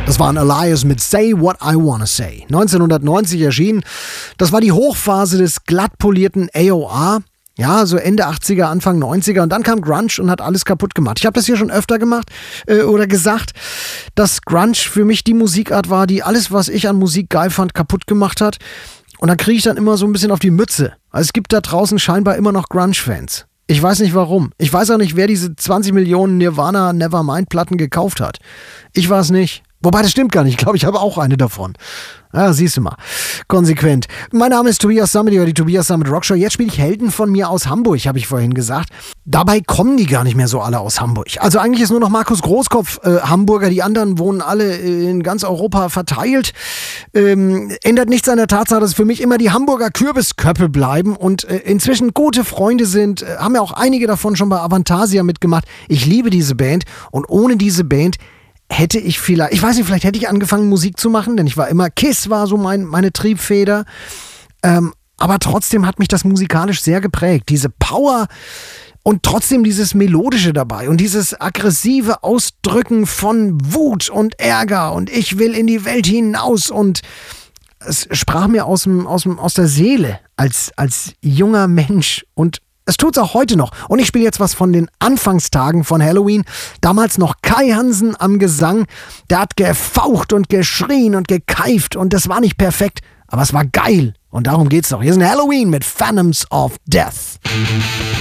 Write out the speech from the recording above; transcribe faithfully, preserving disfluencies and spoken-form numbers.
Das waren Elias mit Say What I Wanna Say. neunzehnhundertneunzig erschienen. Das war die Hochphase des glattpolierten A O R. Ja, so Ende achtziger, Anfang neunziger. Und dann kam Grunge und hat alles kaputt gemacht. Ich habe das hier schon öfter gemacht äh, oder gesagt, dass Grunge für mich die Musikart war, die alles, was ich an Musik geil fand, kaputt gemacht hat. Und da kriege ich dann immer so ein bisschen auf die Mütze. Also es gibt da draußen scheinbar immer noch Grunge-Fans. Ich weiß nicht warum. Ich weiß auch nicht, wer diese zwanzig Millionen Nirvana Nevermind-Platten gekauft hat. Ich war es nicht. Wobei, das stimmt gar nicht. Ich glaube, ich habe auch eine davon. Ja, siehst du mal. Konsequent. Mein Name ist Tobias Sammet, die Tobias Sammet Rockshow. Jetzt spiele ich Helden von mir aus Hamburg, habe ich vorhin gesagt. Dabei kommen die gar nicht mehr so alle aus Hamburg. Also eigentlich ist nur noch Markus Großkopf äh, Hamburger. Die anderen wohnen alle äh, in ganz Europa verteilt. Ähm, ändert nichts an der Tatsache, dass für mich immer die Hamburger Kürbisköppe bleiben und äh, inzwischen gute Freunde sind. Äh, haben ja auch einige davon schon bei Avantasia mitgemacht. Ich liebe diese Band und ohne diese Band hätte ich vielleicht, ich weiß nicht, vielleicht hätte ich angefangen Musik zu machen, denn ich war immer, Kiss war so mein, meine Triebfeder, ähm, aber trotzdem hat mich das musikalisch sehr geprägt, diese Power und trotzdem dieses Melodische dabei und dieses aggressive Ausdrücken von Wut und Ärger und ich will in die Welt hinaus und es sprach mir aus, dem, aus, dem, aus der Seele als, als junger Mensch und es tut's auch heute noch. Und ich spiele jetzt was von den Anfangstagen von Halloween. Damals noch Kai Hansen am Gesang. Der hat gefaucht und geschrien und gekeift. Und das war nicht perfekt, aber es war geil. Und darum geht's doch. Hier ist ein Halloween mit Phantoms of Death.